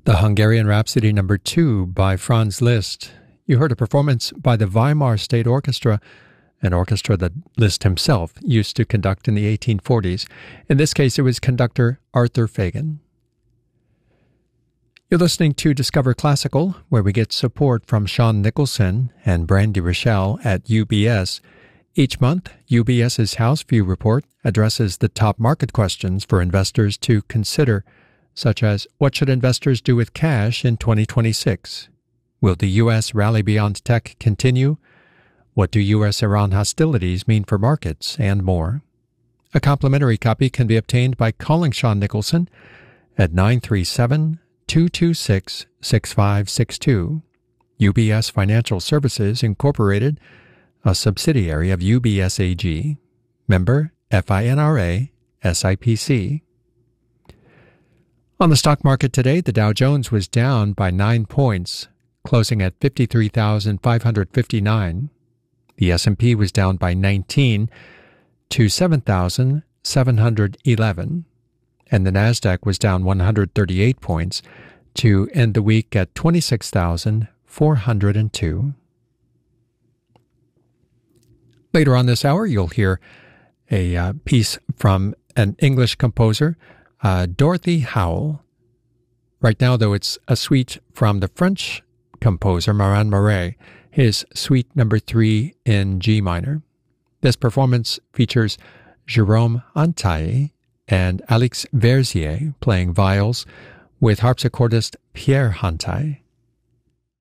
The Hungarian Rhapsody No. 2 by Franz Liszt. You heard a performance by the Weimar State Orchestra, an orchestra that Liszt himself used to conduct in the 1840s. In this case, it was conductor Arthur Fagan. You're listening to Discover Classical, where we get support from Sean Nicholson and Brandy Rochelle at UBS. Each month, UBS's House View Report addresses the top market questions for investors to consider, such as what should investors do with cash in 2026? Will the U.S. rally beyond tech continue? What do U.S.-Iran hostilities mean for markets? And more. A complimentary copy can be obtained by calling Sean Nicholson at 937-226-6562. UBS Financial Services, Incorporated, a subsidiary of UBS AG. Member FINRA, SIPC. On the stock market today, the Dow Jones was down by 9 points, closing at 53,559. The S&P was down by 19 to 7,711. And the Nasdaq was down 138 points to end the week at 26,402. Later on this hour, you'll hear a piece from an English composer, Dorothy Howell. Right now, though, it's a suite from the French composer Marin Marais, his Suite No. 3 in G minor. This performance features Jérôme Antaille and Alex Verzier playing viols with harpsichordist Pierre Hantaille.